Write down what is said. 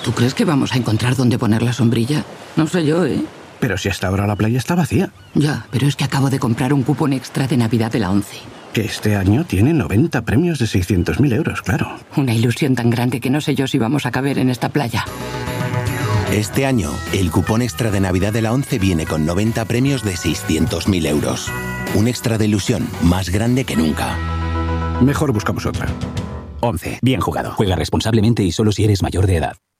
¿Tú crees que vamos a encontrar dónde poner la sombrilla? No sé yo, ¿eh? Pero si hasta ahora la playa está vacía. Ya, pero es que acabo de comprar un cupón extra de Navidad de la ONCE. Que este año tiene 90 premios de 600.000 euros, claro. Una ilusión tan grande que no sé yo si vamos a caber en esta playa. Este año, el cupón extra de Navidad de la ONCE viene con 90 premios de 600.000 euros. Un extra de ilusión más grande que nunca. Mejor buscamos otra. 11. Bien jugado. Juega responsablemente y solo si eres mayor de edad.